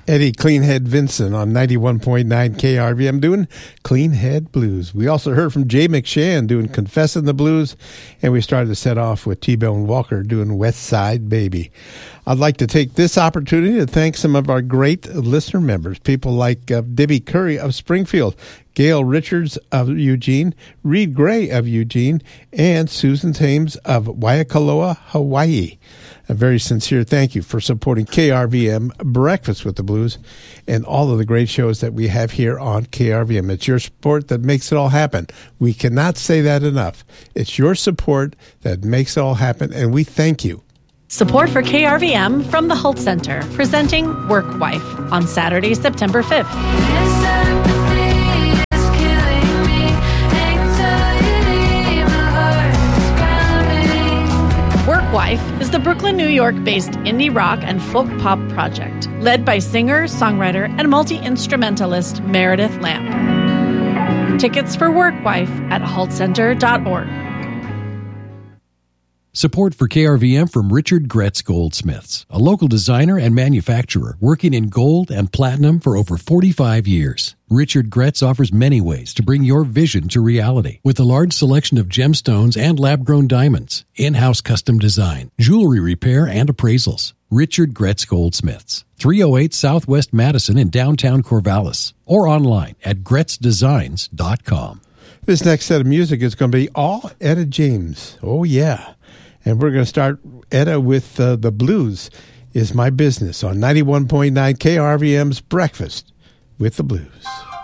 Eddie Cleanhead Vincent on 91.9 KRVM doing Cleanhead Blues. We also heard from Jay McShann doing Confessin' the Blues, and we started the set off with T-Bone Walker doing West Side Baby. I'd like to take this opportunity to thank some of our great listener members, people like Debbie Curry of Springfield, Gail Richards of Eugene, Reed Gray of Eugene, and Susan Thames of Waikoloa, Hawaii. A very sincere thank you for supporting KRVM Breakfast with the Blues and all of the great shows that we have here on KRVM. It's your support that makes it all happen. We cannot say that enough. It's your support that makes it all happen, and we thank you. Support for KRVM from the Holt Center, presenting Work Wife on Saturday, September 5th. Work Wife is the Brooklyn, New York-based indie rock and folk pop project led by singer, songwriter, and multi-instrumentalist Meredith Lamb. Tickets for Work Wife at haltcenter.org. Support for KRVM from Richard Gretz Goldsmiths, a local designer and manufacturer working in gold and platinum for over 45 years. Richard Gretz offers many ways to bring your vision to reality with a large selection of gemstones and lab-grown diamonds, in-house custom design, jewelry repair, and appraisals. Richard Gretz Goldsmiths, 308 Southwest Madison in downtown Corvallis, or online at gretzdesigns.com. This next set of music is going to be all Etta James. Oh, yeah. And we're going to start, Etta, with the Blues is My Business on 91.9 KRVM's Breakfast with the Blues.